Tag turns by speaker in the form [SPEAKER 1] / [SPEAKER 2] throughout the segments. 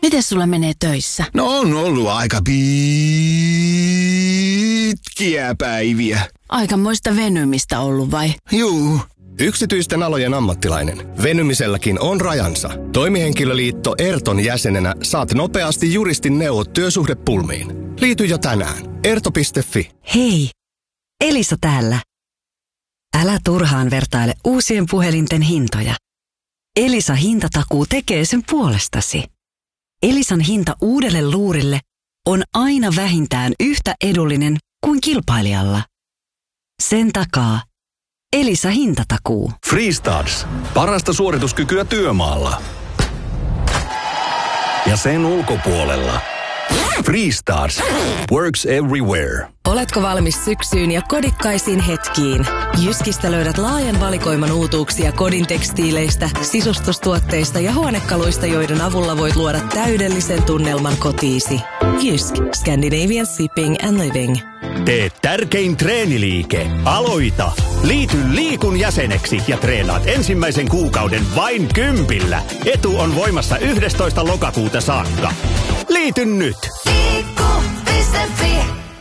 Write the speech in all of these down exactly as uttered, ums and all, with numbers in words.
[SPEAKER 1] Mites sulla menee töissä?
[SPEAKER 2] No on ollut aika pitkiä päiviä.
[SPEAKER 1] Aikamoista venymistä ollut vai?
[SPEAKER 2] Juu.
[SPEAKER 3] Yksityisten alojen ammattilainen. Venymiselläkin on rajansa. Toimihenkilöliitto Erton jäsenenä saat nopeasti juristin neuvot työsuhdepulmiin. Liity jo tänään. erto piste fi.
[SPEAKER 4] Hei, Elisa täällä. Älä turhaan vertaile uusien puhelinten hintoja. Elisa hintatakuu tekee sen puolestasi. Elisan hinta uudelle luurille on aina vähintään yhtä edullinen kuin kilpailijalla. Sen takaa Elisa hintatakuu.
[SPEAKER 5] Freestarts. Parasta suorituskykyä työmaalla. Ja sen ulkopuolella. Freestarts. Works everywhere.
[SPEAKER 6] Oletko valmis syksyyn ja kodikkaisiin hetkiin? Jyskistä löydät laajan valikoiman uutuuksia kodin tekstiileistä, sisustustuotteista ja huonekaluista, joiden avulla voit luoda täydellisen tunnelman kotiisi. Jysk. Scandinavian Shipping and Living.
[SPEAKER 7] Tee tärkein treeniliike. Aloita! Liity Liikun jäseneksi ja treenaat ensimmäisen kuukauden vain kympillä. Etu on voimassa yhdestoista lokakuuta saakka. Liity nyt!
[SPEAKER 8] Liikku piste fi.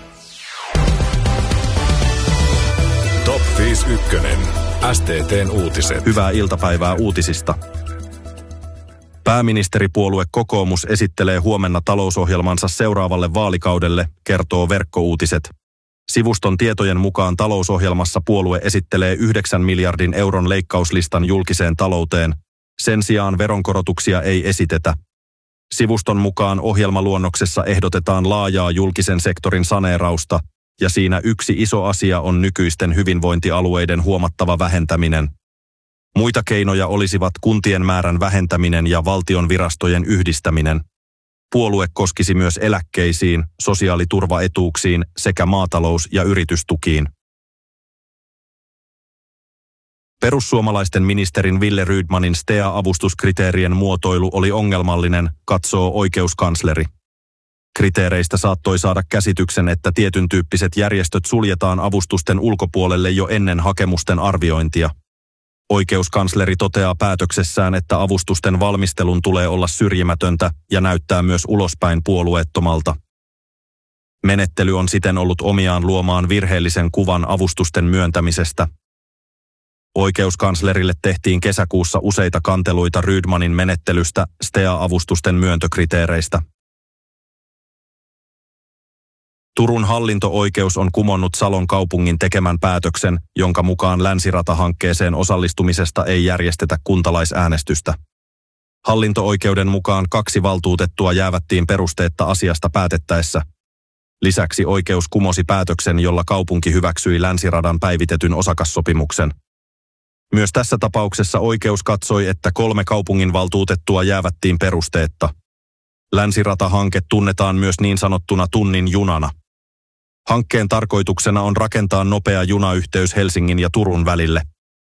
[SPEAKER 9] Top viisikymmentäyksi. S T T:n uutiset.
[SPEAKER 10] Hyvää iltapäivää uutisista. Pääministeripuolue kokoomus esittelee huomenna talousohjelmansa seuraavalle vaalikaudelle, kertoo Verkkouutiset. Sivuston tietojen mukaan talousohjelmassa puolue esittelee yhdeksän miljardin euron leikkauslistan julkiseen talouteen. Sen sijaan veronkorotuksia ei esitetä. Sivuston mukaan ohjelmaluonnoksessa ehdotetaan laajaa julkisen sektorin saneerausta, ja siinä yksi iso asia on nykyisten hyvinvointialueiden huomattava vähentäminen. Muita keinoja olisivat kuntien määrän vähentäminen ja valtion virastojen yhdistäminen. Puolue koskisi myös eläkkeisiin, sosiaaliturvaetuuksiin sekä maatalous- ja yritystukiin. Perussuomalaisten ministerin Wille Rydmanin S T E A-avustuskriteerien muotoilu oli ongelmallinen, katsoo oikeuskansleri. Kriteereistä saattoi saada käsityksen, että tietyn tyyppiset järjestöt suljetaan avustusten ulkopuolelle jo ennen hakemusten arviointia. Oikeuskansleri toteaa päätöksessään, että avustusten valmistelun tulee olla syrjimätöntä ja näyttää myös ulospäin puolueettomalta. Menettely on siten ollut omiaan luomaan virheellisen kuvan avustusten myöntämisestä. Oikeuskanslerille tehtiin kesäkuussa useita kanteluita Rydmanin menettelystä S T E A-avustusten myöntökriteereistä. Turun hallinto-oikeus on kumonnut Salon kaupungin tekemän päätöksen, jonka mukaan länsiratahankkeeseen osallistumisesta ei järjestetä kuntalaisäänestystä. Hallinto-oikeuden mukaan kaksi valtuutettua jäävättiin perusteetta asiasta päätettäessä. Lisäksi oikeus kumosi päätöksen, jolla kaupunki hyväksyi länsiradan päivitetyn osakassopimuksen. Myös tässä tapauksessa oikeus katsoi, että kolme kaupungin valtuutettua jäävättiin perusteetta. Länsiratahanke tunnetaan myös niin sanottuna tunnin junana. Hankkeen tarkoituksena on rakentaa nopea junayhteys Helsingin ja Turun välille.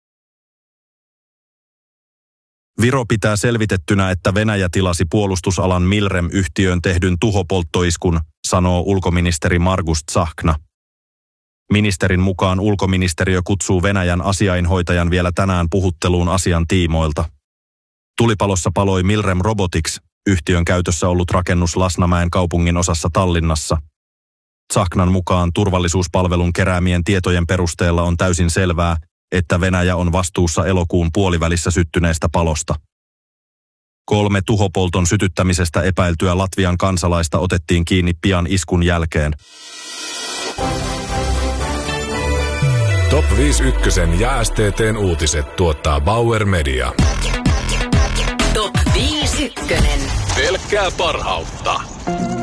[SPEAKER 10] Viro pitää selvitettynä, että Venäjä tilasi puolustusalan Milrem-yhtiöön tehdyn tuhopolttoiskun, sanoo ulkoministeri Margus Tsahkna. Ministerin mukaan ulkoministeriö kutsuu Venäjän asiainhoitajan vielä tänään puhutteluun asian tiimoilta. Tulipalossa paloi Milrem Robotics, yhtiön käytössä ollut rakennus Lasnamäen kaupungin osassa Tallinnassa. Tsahknan mukaan turvallisuuspalvelun keräämien tietojen perusteella on täysin selvää, että Venäjä on vastuussa elokuun puolivälissä syttyneestä palosta. Kolme tuhopolton sytyttämisestä epäiltyä Latvian kansalaista otettiin kiinni pian iskun jälkeen.
[SPEAKER 9] Top viisikymmentäyksi ja S T T:n uutiset tuottaa Bauer Media.
[SPEAKER 8] Top viisikymmentä.
[SPEAKER 5] Pelkkää parhautta.